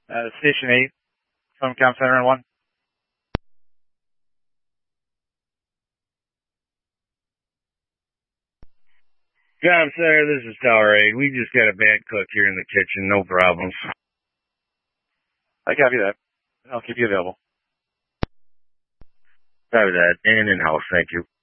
Station 8, Phone Comm Center and 1. Comm Center, this is Tower 8. We just got a bad cook here in the kitchen, no problems. I copy that. I'll keep you available. Copy that. And in-house, thank you.